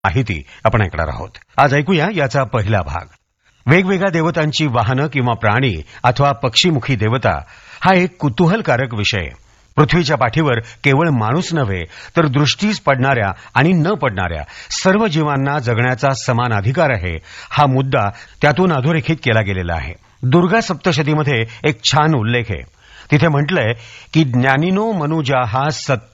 माहिती आपण ऐकणार आहोत. आज ऐकूया याचा पहिला भाग. वेगवेगळ्या देवतांची वाहनं किंवा प्राणी अथवा पक्षीमुखी देवता हा एक कुतूहलकारक विषय. पृथ्वीच्या पाठीवर केवळ माणूस नव्हे तर दृष्टीस पडणाऱ्या आणि न पडणाऱ्या सर्व जीवांना जगण्याचा समान अधिकार आहे हा मुद्दा त्यातून अधोरेखित केला गेलेला आहे. दुर्गा सप्तशतीमध्ये एक छान उल्लेख आहे. तिथे म्हटलंय की ज्ञानिनो मनुजा हा सत्य